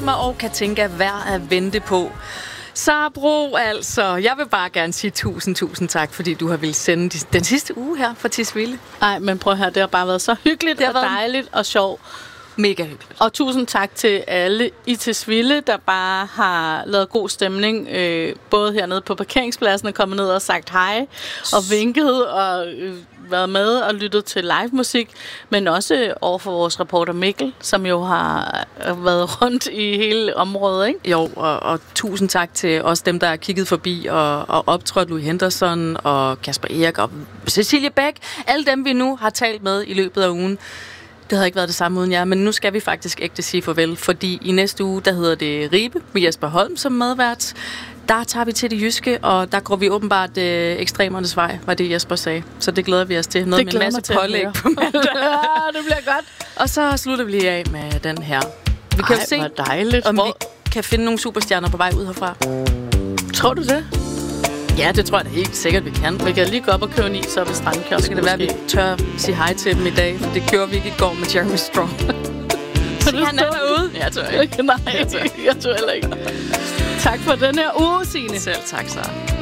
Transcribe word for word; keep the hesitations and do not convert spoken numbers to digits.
mig, og Katinka er værd at vente på. Sara Bro, altså. Jeg vil bare gerne sige tusind, tusind tak, fordi du har ville sende den sidste uge her for Tisvilde. Nej, men prøv at høre, det har bare været så hyggeligt det har og været dejligt og sjovt. Mega hyggeligt. Og tusind tak til alle i Tisvilde, der bare har lavet god stemning. Øh, både hernede på parkeringspladsen og kommet ned og sagt hej og vinket og øh, været med og lyttet til live musik. Men også over for vores reporter Mikkel, som jo har været rundt i hele området, ikke? Jo, og, og tusind tak til også dem, der har kigget forbi og, og optrådt, Louis Henderson og Kasper Erik og Cecilie Bæk. Alle dem, vi nu har talt med i løbet af ugen. Det havde ikke været det samme uden jer, men nu skal vi faktisk ægte sige farvel, fordi i næste uge, der hedder det Ribe med Jesper Holm som medvært. Der tager vi til det jyske, og der går vi åbenbart øh, ekstremernes vej, var det Jesper sagde. Så det glæder vi os til. Noget det med en masse pålæg på mandag. Ja, det bliver godt. Og så slutter vi lige af med den her. Vi kan Ej, jo se, hvor dejligt. om Hvor... vi kan finde nogle superstjerner på vej ud herfra. Tror du det? Ja, det tror jeg da helt sikkert, vi kan. Vi kan lige gå op og købe en is op i Strandkiosken. Så kan det være, at vi tør sige hej til dem i dag, for det gjorde vi ikke i går med Jeremy Strong. Så han er derude. Jeg tror ikke. Nej, jeg tror heller ikke. Tak for den her uge, Signe. Selv tak, Sara.